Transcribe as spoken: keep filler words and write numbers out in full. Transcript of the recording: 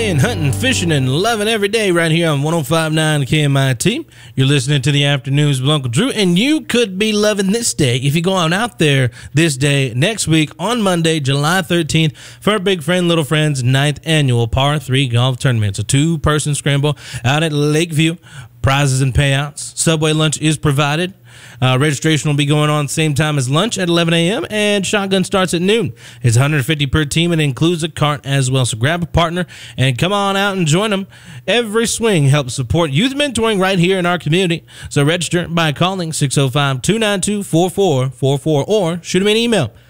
Playing, hunting, fishing, and loving every day right here on one oh five point nine K M I T. You're listening to the Afternoons with Uncle Drew, and you could be loving this day if you go on out there this day next week on Monday, July thirteenth, for our Big Friend Little Friends ninth annual Par three golf tournament. It's a two-person scramble out at Lakeview. Prizes and payouts. Subway lunch is provided. Uh, registration will be going on same time as lunch at eleven a.m. and shotgun starts at noon. It's one hundred fifty per team and includes a cart as well. So grab a partner and come on out and join them. Every swing helps support youth mentoring right here in our community. So register by calling six oh five, two nine two, four four four four or shoot them an email